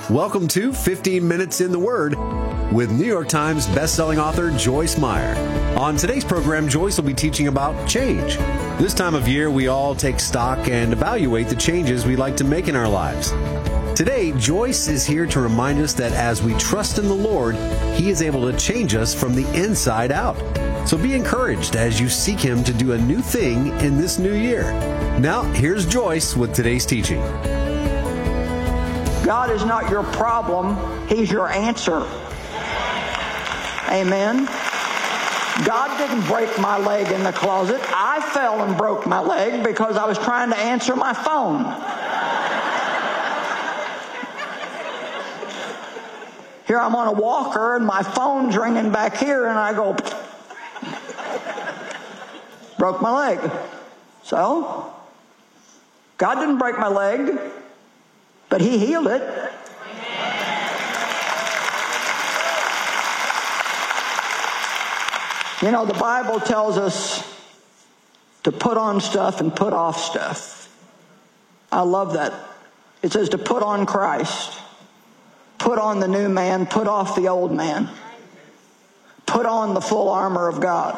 Welcome to 15 Minutes in the Word with New York Times bestselling author Joyce Meyer. On today's program, Joyce will be teaching about change. This time of year, we all take stock and evaluate the changes we like to make in our lives. Today, Joyce is here to remind us that as we trust in the Lord, He is able to change us from the inside out. So be encouraged as you seek Him to do a new thing in this new year. Now, here's Joyce with today's teaching. God is not your problem. He's your answer. Amen. God didn't break my leg in the closet. I fell and broke my leg because I was trying to answer my phone. Here I'm on a walker and my phone's ringing back here and I go, broke my leg. So, God didn't break my leg, but He healed it. You know, the Bible tells us to put on stuff and put off stuff. I love that. It says to put on Christ. Put on the new man, put off the old man. Put on the full armor of God.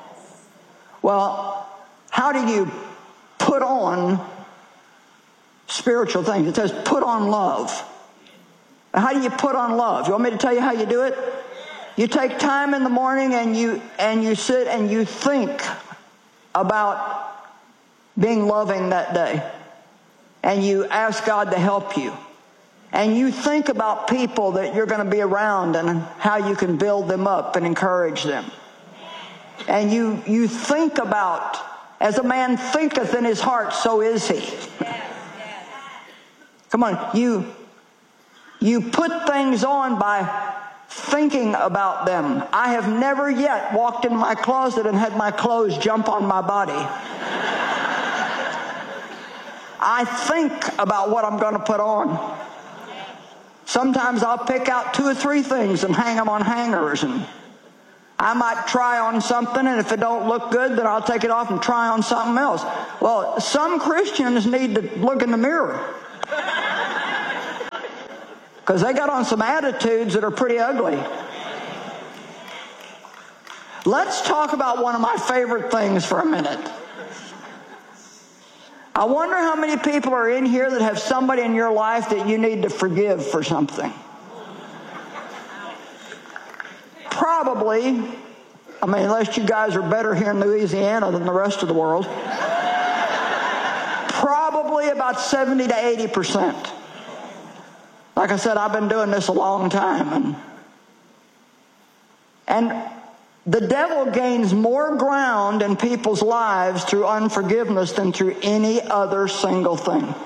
Well, how do you put on spiritual things? It says put on love. How do you put on love? You want me to tell you how you do it? You take time in the morning and you sit and you think about being loving that day. And you ask God to help you. And you think about people that you're going to be around and how you can build them up and encourage them. And you think about, as a man thinketh in his heart, so is he. Come on, you put things on by thinking about them. I have never yet walked in my closet and had my clothes jump on my body. I think about what I'm going to put on. Sometimes I'll pick out 2 or 3 things and hang them on hangers, and I might try on something, and if it don't look good, then I'll take it off and try on something else. Well, some Christians need to look in the mirror because they got on some attitudes that are pretty ugly. Let's talk about one of my favorite things for a minute. I wonder how many people are in here that have somebody in your life that you need to forgive for something. Probably, I mean, unless you guys are better here in Louisiana than the rest of the world, probably about 70 to 80%. Like I said, I've been doing this a long time. And the devil gains more ground in people's lives through unforgiveness than through any other single thing.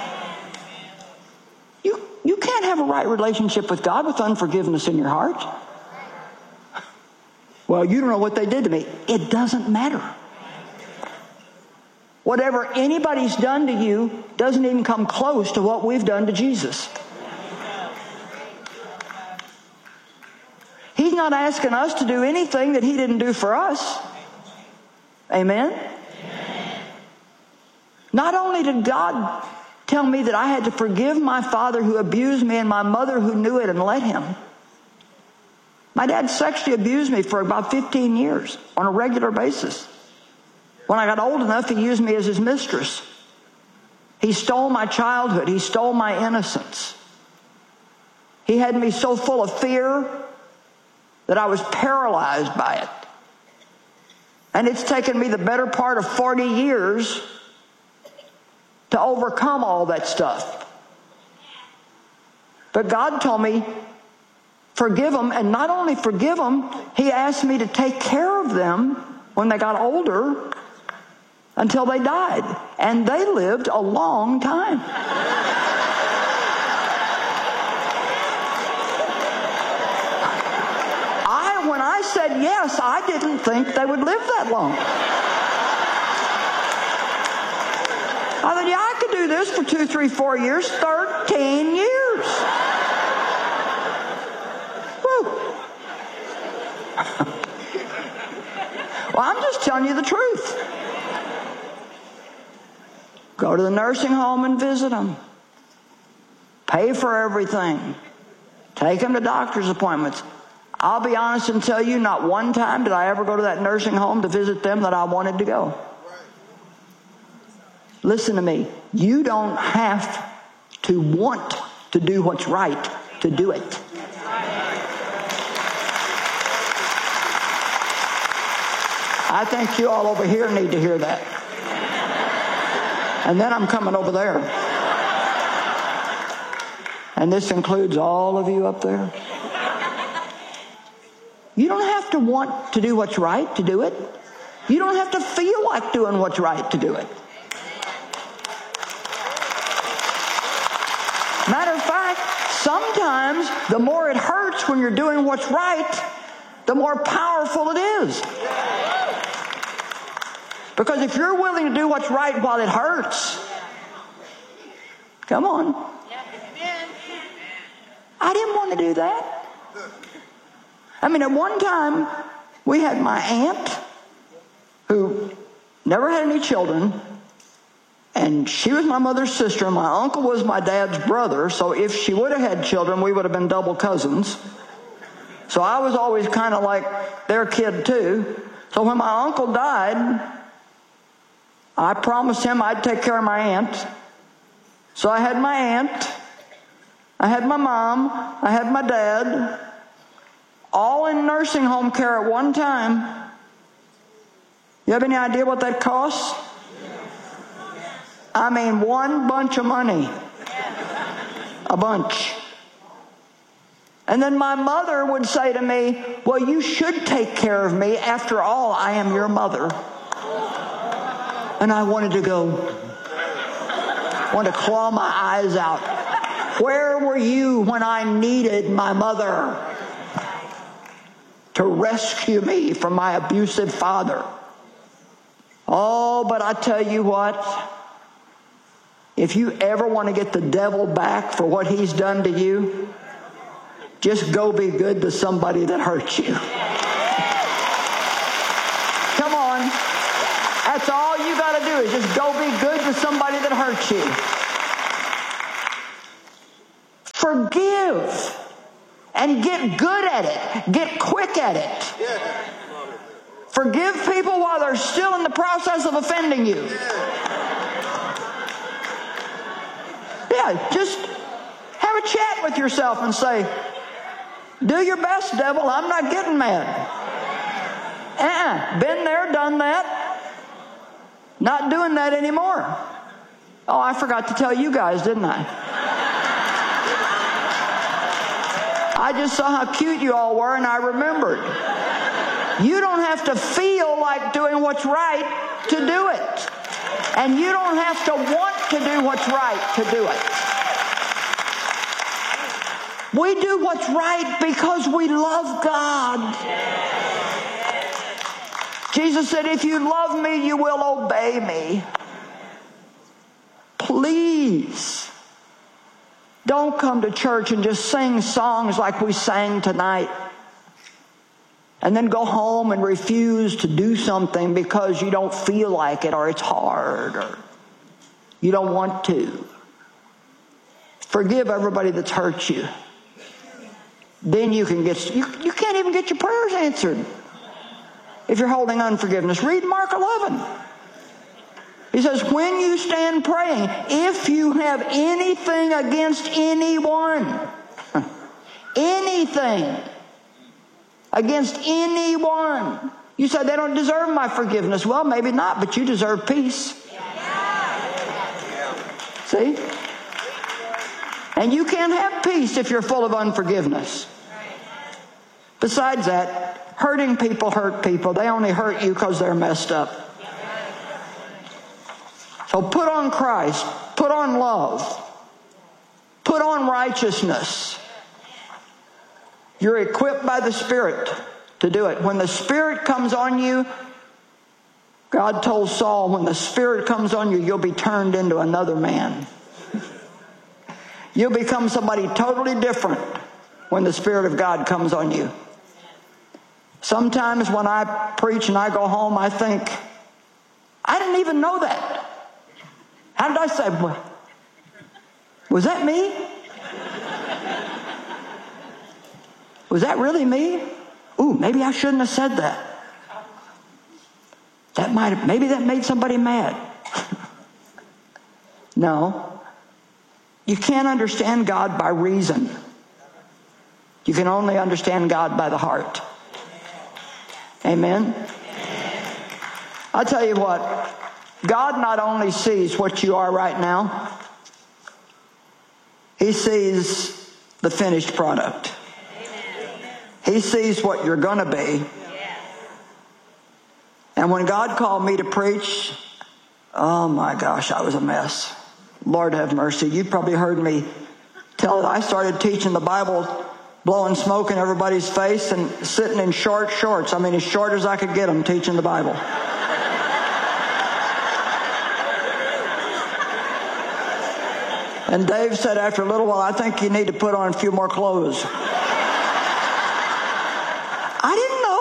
You can't have a right relationship with God with unforgiveness in your heart. Well, you don't know what they did to me. It doesn't matter. Whatever anybody's done to you doesn't even come close to what we've done to Jesus. He's not asking us to do anything that He didn't do for us. Amen? Amen. Not only did God tell me that I had to forgive my father who abused me and my mother who knew it and let him. My dad sexually abused me for about 15 years on a regular basis. When I got old enough, he used me as his mistress. He stole my childhood. He stole my innocence. He had me so full of fear that I was paralyzed by it. And it's taken me the better part of 40 years to overcome all that stuff. But God told me, forgive them, and not only forgive them, He asked me to take care of them when they got older until they died. And they lived a long time. When I said yes, I didn't think they would live that long. I thought, yeah, I could do this for 2, 3, 4 years, 13 years. Woo. Well, I'm just telling you the truth. Go to the nursing home and visit them. pay for everything, take them to doctor's appointments. I'll be honest and tell you, not one time did I ever go to that nursing home to visit them that I wanted to go. Listen to me. You don't have to want to do what's right to do it. I think you all over here need to hear that. And then I'm coming over there. And this includes all of you up there. You don't have to want to do what's right to do it. You don't have to feel like doing what's right to do it. Matter of fact, sometimes the more it hurts when you're doing what's right, the more powerful it is. Because if you're willing to do what's right while it hurts, come on. I didn't want to do that. I mean, at one time, we had my aunt who never had any children, and she was my mother's sister, and my uncle was my dad's brother, so if she would have had children, we would have been double cousins. So I was always kind of like their kid too. So when my uncle died, I promised him I'd take care of my aunt. So I had my aunt, I had my mom, I had my dad, all in nursing home care at one time. You have any idea what that costs? I mean, one bunch of money. A bunch. And then my mother would say to me, well, you should take care of me. After all, I am your mother. And I wanted to claw my eyes out. Where were you when I needed my mother to rescue me from my abusive father? Oh, but I tell you what, if you ever want to get the devil back for what he's done to you, just go be good to somebody that hurt you. Come on. That's all you got to do is just go be good to somebody that hurts you. Forgive and get good at it. Get quick at it. Forgive people while they're still in the process of offending you. Yeah, just have a chat with yourself and say, do your best, devil. I'm not getting mad. Been there, done that. Not doing that anymore. Oh, I forgot to tell you guys, didn't I? I just saw how cute you all were, and I remembered. You don't have to feel like doing what's right to do it. And you don't have to want to do what's right to do it. We do what's right because we love God. Jesus said, if you love me, you will obey me. Please don't come to church and just sing songs like we sang tonight and then go home and refuse to do something because you don't feel like it, or it's hard, or you don't want to. Forgive everybody that's hurt you. Then you can get, you can't even get your prayers answered if you're holding unforgiveness. Read Mark 11. He says, when you stand praying, if you have anything against anyone, anything against anyone, you say they don't deserve my forgiveness. Well, maybe not, but you deserve peace. See? And you can't have peace if you're full of unforgiveness. Besides that, hurting people hurt people. They only hurt you because they're messed up. So put on Christ. Put on love. Put on righteousness. You're equipped by the Spirit to do it. When the Spirit comes on you, God told Saul, when the Spirit comes on you, you'll be turned into another man. You'll become somebody totally different when the Spirit of God comes on you. Sometimes when I preach and I go home, I think, I didn't even know that. How did I say, was that me? Was that really me? Ooh, maybe I shouldn't have said that. Maybe that made somebody mad. No. You can't understand God by reason. You can only understand God by the heart. Amen? I tell you what, God not only sees what you are right now, He sees the finished product. He sees what you're going to be. And when God called me to preach, oh my gosh, I was a mess. Lord have mercy. You probably heard me tell it. I started teaching the Bible, blowing smoke in everybody's face and sitting in short shorts. I mean, as short as I could get them, teaching the Bible. And Dave said after a little while, I think you need to put on a few more clothes. I didn't know.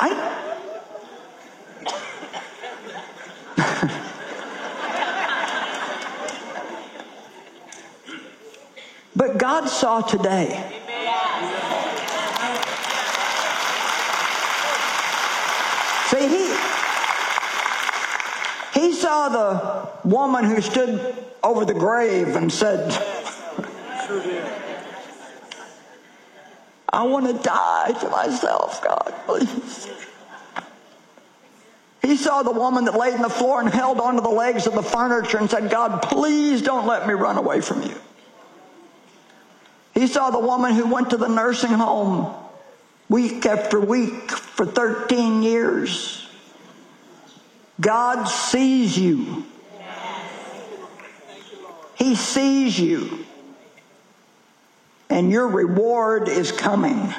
But God saw today. See, he saw the woman who stood over the grave and said, I want to die to myself, God, please. He saw the woman that laid on the floor and held onto the legs of the furniture and said, God, please don't let me run away from you. He saw the woman who went to the nursing home week after week for 13 years. God sees you. He sees you. And your reward is coming.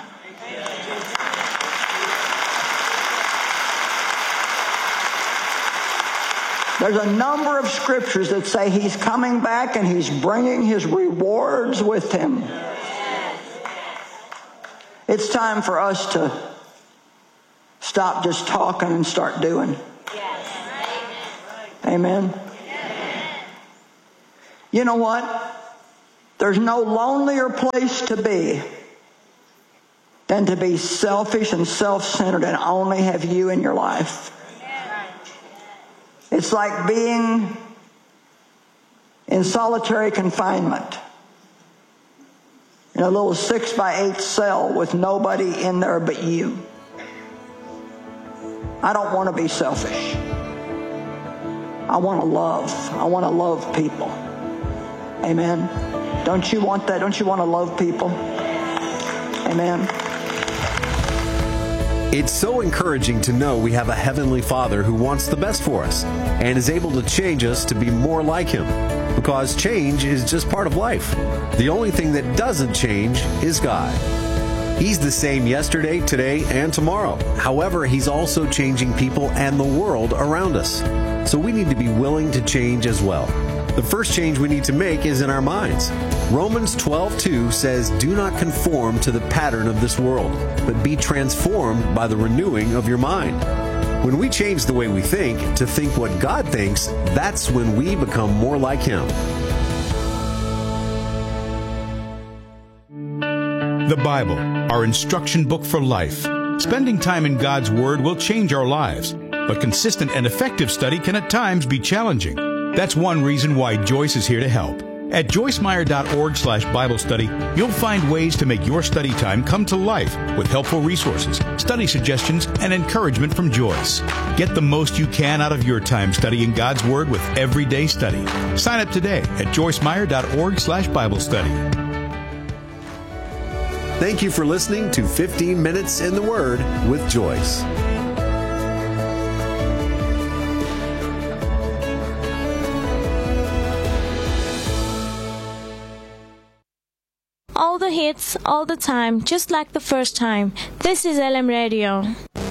There's a number of scriptures that say He's coming back and He's bringing His rewards with Him. It's time for us to stop just talking and start doing. Amen. You know what? There's no lonelier place to be than to be selfish and self-centered and only have you in your life. It's like being in solitary confinement in a little 6x8 cell with nobody in there but you. I don't want to be selfish. I want to love. I want to love people. Amen. Don't you want that? Don't you want to love people? Amen. It's so encouraging to know we have a Heavenly Father who wants the best for us and is able to change us to be more like Him, because change is just part of life. The only thing that doesn't change is God. He's the same yesterday, today, and tomorrow. However, He's also changing people and the world around us. So we need to be willing to change as well. The first change we need to make is in our minds. Romans 12:2 says, do not conform to the pattern of this world, but be transformed by the renewing of your mind. When we change the way we think to think what God thinks, that's when we become more like Him. The Bible, our instruction book for life. Spending time in God's Word will change our lives, but consistent and effective study can at times be challenging. That's one reason why Joyce is here to help. At joycemeyer.org/Bible study, you'll find ways to make your study time come to life with helpful resources, study suggestions, and encouragement from Joyce. Get the most you can out of your time studying God's Word with Everyday Study. Sign up today at joycemeyer.org/Bible study. Thank you for listening to 15 Minutes in the Word with Joyce. All the hits, all the time, just like the first time. This is LM Radio.